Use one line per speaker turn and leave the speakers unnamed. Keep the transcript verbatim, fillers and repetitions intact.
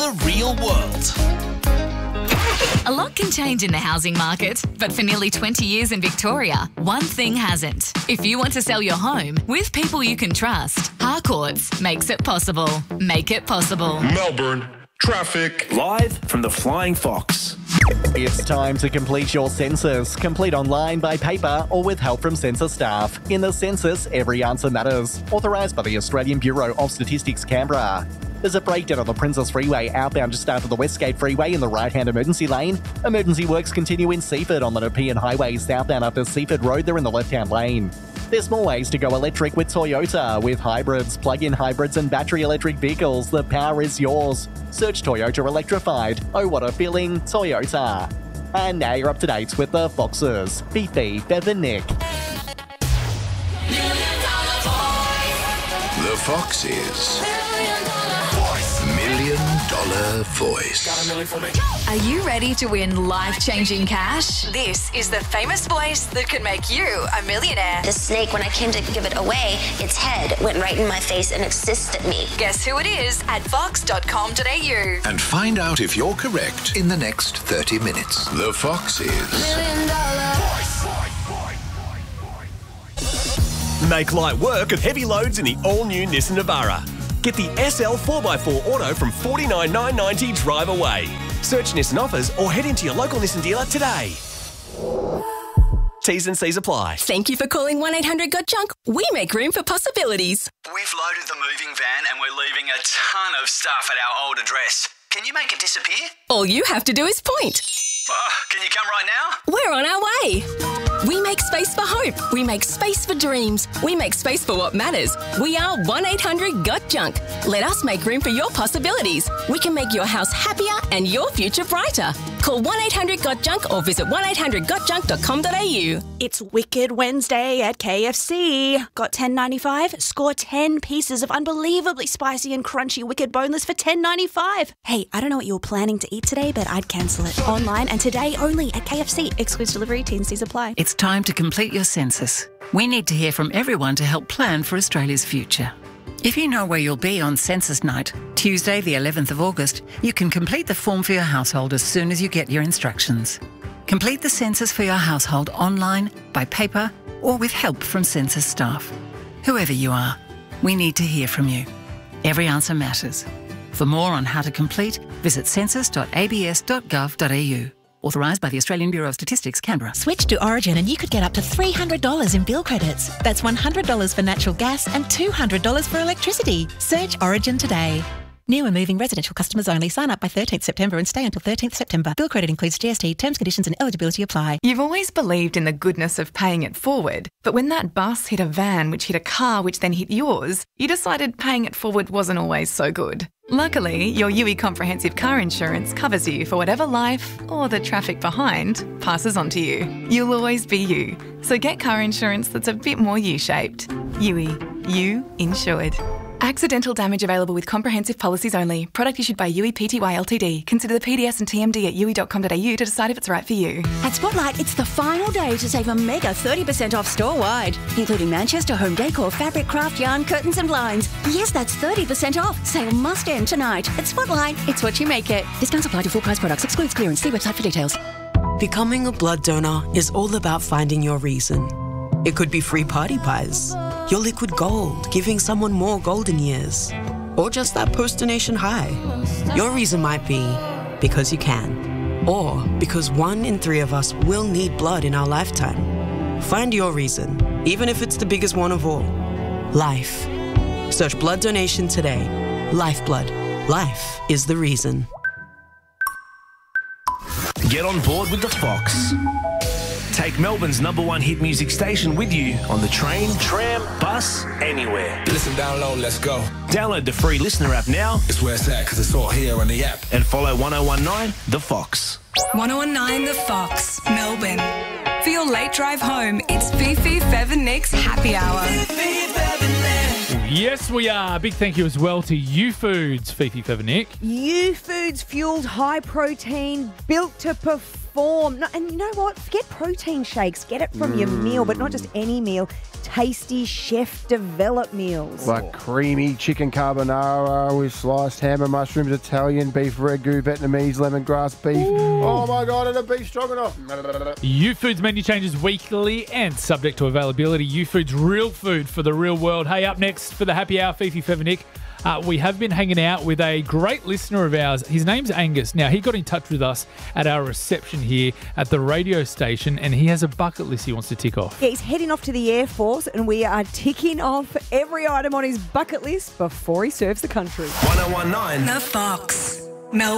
the real world.
A lot can change in the housing market, but for nearly twenty years in Victoria, one thing hasn't. If you want to sell your home with people you can trust, Harcourts makes it possible. Make it possible.
Melbourne, traffic.
Live from the Flying Fox.
It's time to complete your census. Complete online, by paper, or with help from census staff. In the census, every answer matters. Authorised by the Australian Bureau of Statistics, Canberra. There's a breakdown on the Princess Freeway outbound just after the Westgate Freeway in the right-hand emergency lane. Emergency works continue in Seaford on the Nepean Highway southbound after Seaford Road. They're in the left-hand lane. There's more ways to go electric with Toyota. With hybrids, plug-in hybrids and battery electric vehicles, the power is yours. Search Toyota Electrified. Oh, what a feeling, Toyota. And now you're up to date with the Foxes. Fifi, Bev and Nick.
The Foxes. Million Dollar Voice.
Are you ready to win life-changing cash? This is the famous voice that could make you a millionaire.
The snake, when I came to give it away, its head went right in my face and assisted me.
Guess who it is at fox dot com dot a u.
And find out if you're correct in the next thirty minutes. The Foxes.
Million dollar.
Make light work of heavy loads in the all-new Nissan Navara. Get the S L four by four Auto from forty-nine thousand nine hundred ninety dollars drive away. Search Nissan offers or head into your local Nissan dealer today. T's and C's apply.
Thank you for calling one eight hundred got junk. We make room for possibilities.
We've loaded the moving van and we're leaving a ton of stuff at our old address. Can you make it disappear?
All you have to do is point.
Oh, can you come right now?
We're on our way. We make space for hope. We make space for dreams. We make space for what matters. We are one eight hundred got junk. Let us make room for your possibilities. We can make your house happier and your future brighter. Call one eight hundred got junk or visit one eight hundred got junk dot com dot a u.
It's Wicked Wednesday at K F C. Got ten ninety-five? Score ten pieces of unbelievably spicy and crunchy Wicked Boneless for ten ninety-five. Hey, I don't know what you were planning to eat today, but I'd cancel it. Online and today only at K F C. Exclusive delivery, T and C's apply.
It's time to complete your census. We need to hear from everyone to help plan for Australia's future. If you know where you'll be on census night, Tuesday the eleventh of August, you can complete the form for your household as soon as you get your instructions. Complete the census for your household online, by paper, or with help from census staff. Whoever you are, we need to hear from you. Every answer matters. For more on how to complete, visit census dot a b s dot gov dot a u. Authorised by the Australian Bureau of Statistics, Canberra.
Switch to Origin and you could get up to three hundred dollars in bill credits. That's one hundred dollars for natural gas and two hundred dollars for electricity. Search Origin today. New and moving residential customers only. Sign up by thirteenth September and stay until thirteenth September. Bill credit includes G S T. Terms, conditions and eligibility apply.
You've always believed in the goodness of paying it forward, but when that bus hit a van which hit a car which then hit yours, you decided paying it forward wasn't always so good. Luckily, your U I Comprehensive Car Insurance covers you for whatever life, or the traffic behind, passes on to you. You'll always be you. So get car insurance that's a bit more U-shaped. U I. You insured. Accidental damage available with comprehensive policies only. Product issued by U I Pty Ltd. Consider the P D S and T M D at u i dot com dot a u to decide if it's right for you.
At Spotlight, it's the final day to save a mega thirty percent off store-wide, including Manchester home decor, fabric, craft, yarn, curtains and blinds. Yes, that's thirty percent off. Sale must end tonight. At Spotlight, it's what you make it. Discounts apply to full price products. Excludes clearance. See website for details.
Becoming a blood donor is all about finding your reason. It could be free party pies, your liquid gold, giving someone more golden years, or just that post-donation high. Your reason might be because you can, or because one in three of us will need blood in our lifetime. Find your reason, even if it's the biggest one of all. Life. Search blood donation today. Lifeblood. Life is the reason.
Get on board with the Fox. Take Melbourne's number one hit music station with you on the train, tram, bus, anywhere.
Listen, download, let's go.
Download the free Listener app now.
It's where it's at, because it's all here on the app.
And follow one oh one nine The Fox.
one oh one nine The Fox, Melbourne. For your late drive home, it's Fifi, Fev and Nick's Happy Hour.
Yes, we are. Big thank you as well to U Foods, Fifi, Fev and Nick.
U Foods fueled high protein, built to perform. No, and you know what? Forget protein shakes. Get it from mm. your meal, but not just any meal. tasty chef-developed meals.
Like creamy chicken carbonara with sliced ham and mushrooms, Italian beef ragu, Vietnamese lemongrass beef. Ooh. Oh my God, and a beef stroganoff.
Youfood's menu changes weekly and subject to availability. Youfood's real food for the real world. Hey, up next for the happy hour, Fifi Fevenik. Uh, we have been hanging out with a great listener of ours. His name's Angus. Now, he got in touch with us at our reception here at the radio station, and he has a bucket list he wants to tick off.
Yeah, he's heading off to the Air Force, and we are ticking off every item on his bucket list before he serves the country.
one oh one nine
The Fox. Mel-